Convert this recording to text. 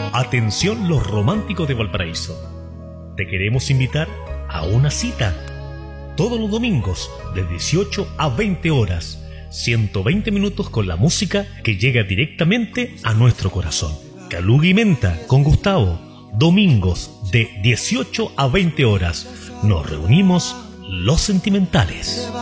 Atención los románticos de Valparaíso. Te queremos invitar a una cita. Todos los domingos de 18 a 20 horas. 120 minutos con la música que llega directamente a nuestro corazón. Caluga y Menta con Gustavo. Domingos de 18 a 20 horas. Nos reunimos los sentimentales.